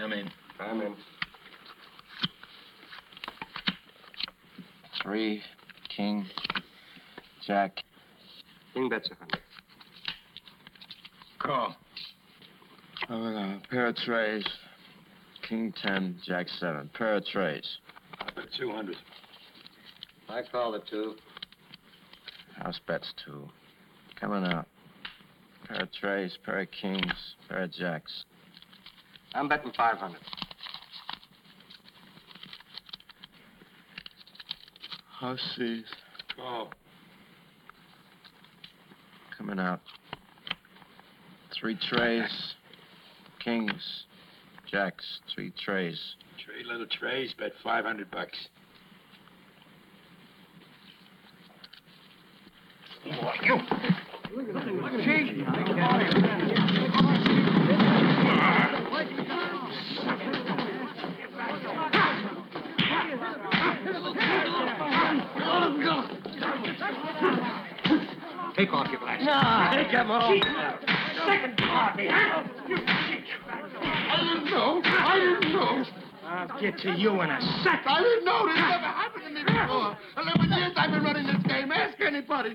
I'm in. I'm in. 3, king, jack. King bets 100. Call. Pair of trays. King 10, jack 7. Pair of trays. I bet 200. I call the 2. House bets 2. Coming out. Pair of trays, pair of kings, pair of jacks. I'm betting 500. House sees. Call. Coming out. 3 trays, kings, jacks, 3 trays. 3 little trays, bet $500. Take off your glasses. No, Take them off. second party, huh? I didn't know. I'll get to you in a second. I didn't know. This never happened to me before. 11 years I've been running this game. Ask anybody.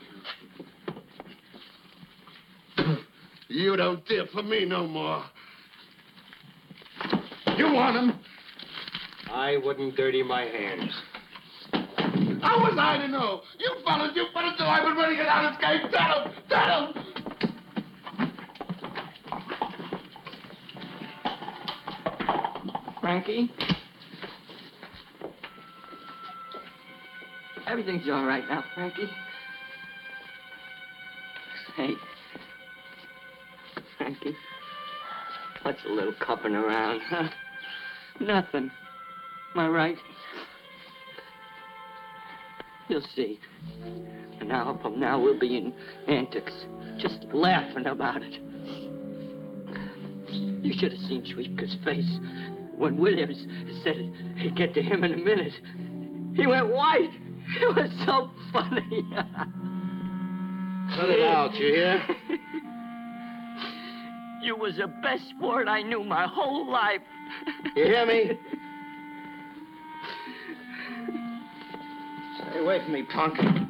You don't dare for me no more. You want him? I wouldn't dirty my hands. How was I to know? You fellas know I've been running it out of this game. Tell him. Frankie? Everything's all right now, Frankie. Hey, Frankie, what's a little cupping around, huh? Nothing. Am I right? You'll see. An hour from now, we'll be in antics, just laughing about it. You should have seen Schweika's face when Williams said he'd get to him in a minute. He went white. It was so funny. Cut it out, you hear? You was the best sport I knew my whole life. You hear me? Stay away from me, punk.